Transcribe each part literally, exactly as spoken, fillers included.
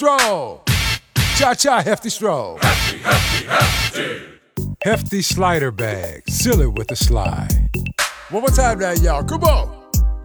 Stroll. Cha-cha hefty stroll. Hefty, hefty, hefty. Hefty slider bag. Seal it with a slide. One more time now, y'all. Come on.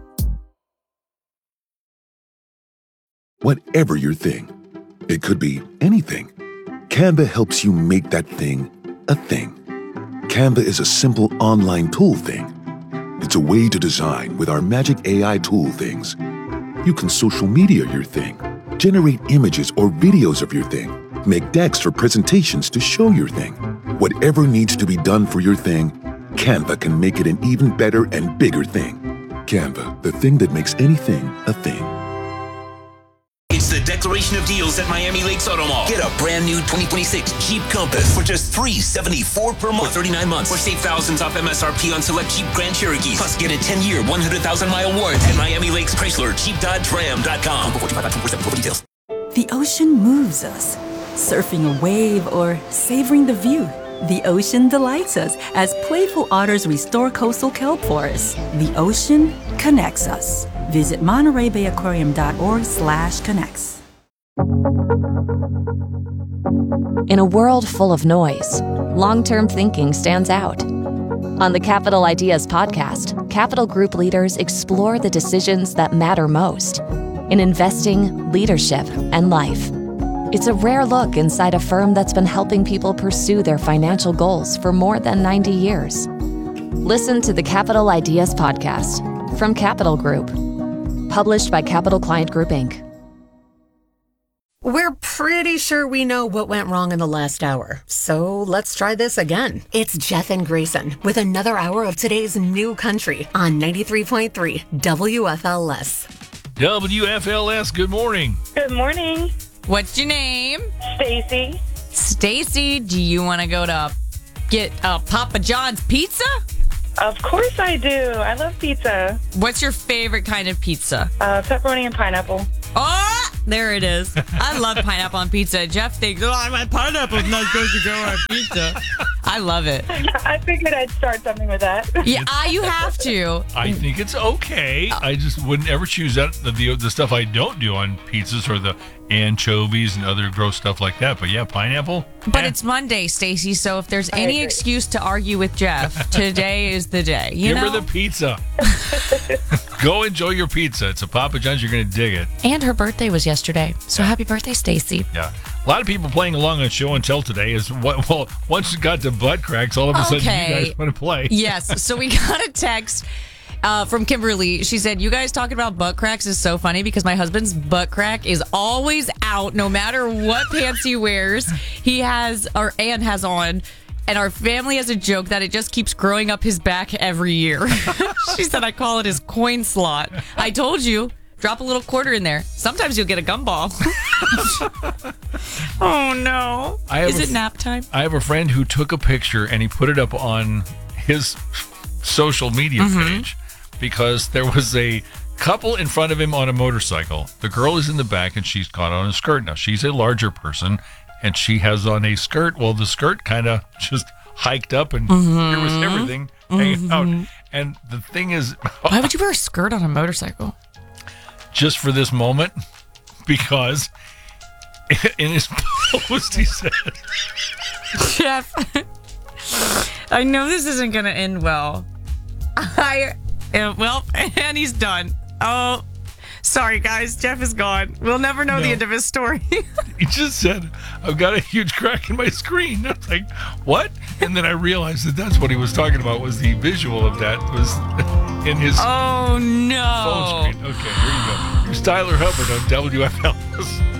Whatever your thing, it could be anything. Canva helps you make that thing a thing. Canva is a simple online tool thing. It's a way to design with our magic A I tool things. You can social media your thing, generate images or videos of your thing, make decks or presentations to show your thing. Whatever needs to be done for your thing, Canva can make it an even better and bigger thing. Canva, the thing that makes anything a thing. It's the declaration of deals at Miami Lakes Auto Mall. Get a brand new twenty twenty-six Jeep Compass for just three hundred seventy-four dollars per month for thirty-nine months. Or save thousands off M S R P on select Jeep Grand Cherokees. Plus, get a ten-year, one hundred thousand mile warranty at Miami Lakes Chrysler, Jeep Dodge Ram dot com. Details. The ocean moves us, surfing a wave or savoring the view. The ocean delights us as playful otters restore coastal kelp forests. The ocean connects us. Visit Monterey Bay Aquarium dot org slash connects. In a world full of noise, long-term thinking stands out. On the Capital Ideas podcast, Capital Group leaders explore the decisions that matter most in investing, leadership, and life. It's a rare look inside a firm that's been helping people pursue their financial goals for more than ninety years. Listen to the Capital Ideas podcast from Capital Group, published by Capital Client Group, Incorporated. We're pretty sure we know what went wrong in the last hour, so let's try this again. It's Jeff and Grayson with another hour of today's new country on ninety-three point three W F L S. W F L S, good morning. Good morning. What's your name? Stacy. Stacy, do you want to go to get uh, Papa John's pizza? Of course I do. I love pizza. What's your favorite kind of pizza? Uh, pepperoni and pineapple. Oh, there it is. I love pineapple on pizza. Jeff thinks, oh, my pineapple's not supposed to go on pizza. I love it. I figured I'd start something with that. Yeah, uh, you have to. I think it's okay. I just wouldn't ever choose that. The, the, the stuff I don't do on pizzas or the anchovies and other gross stuff like that. But yeah, pineapple. But yeah. It's Monday, Stacy, so if there's any excuse to argue with Jeff, today is the day. You Give know? her the pizza. Go enjoy your pizza. It's a Papa John's. You're going to dig it. And her birthday was yesterday. So yeah. Happy birthday, Stacy. Yeah. A lot of people playing along on Show and Tell today is, what, well, once you got to butt cracks, all of a sudden okay. you guys want to play. Yes. So we got a text uh, from Kimberly. She said, you guys talking about butt cracks is so funny because my husband's butt crack is always out no matter what pants he wears. He has, or and has on. And our family has a joke that it just keeps growing up his back every year. She said, I call it his coin slot. I told you. Drop a little quarter in there. Sometimes you'll get a gumball. Oh, no. Is it nap time? I have a friend who took a picture and he put it up on his social media mm-hmm. page because there was a couple in front of him on a motorcycle. The girl is in the back and she's got on a skirt. Now, she's a larger person and she has on a skirt. Well, the skirt kind of just hiked up and mm-hmm. here was everything hanging mm-hmm. out. And the thing is... Why would you wear a skirt on a motorcycle? Just for this moment, because in his post he said, Jeff, I know this isn't going to end well. I, uh, well, and he's done. Oh, sorry, guys. Jeff is gone. We'll never know no. the end of his story. He just said, I've got a huge crack in my screen. I was like, what? And then I realized that that's what he was talking about, was the visual of that was in his oh, no. phone screen. Okay, here you go. Here's Tyler Hubbard on W F L S.